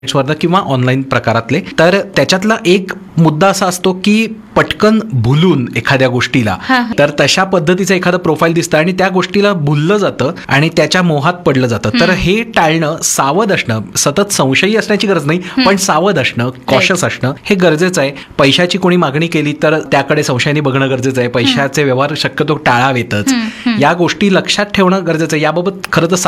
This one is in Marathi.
किंवा ऑनलाईन प्रकारातले. तर त्याच्यातला एक मुद्दा असा असतो की पटकन भुलून एखाद्या गोष्टीला, तर तशा पद्धतीचं एखादं प्रोफाईल दिसतं आणि त्या गोष्टीला भुललं जातं आणि त्याच्या मोहात पडलं जातं. तर हे टाळणं, सावध असणं, सतत संशयी असण्याची गरज नाही, पण सावध असणं, कॉशस असणं हे गरजेचं आहे. पैशाची कोणी मागणी केली तर त्याकडे संशयाने बघणं गरजेचं आहे. पैशाचे व्यवहार शक्यतो टाळावेतच. या गोष्टी लक्षात ठेवणं गरजेचं आहे. याबाबत खरं तर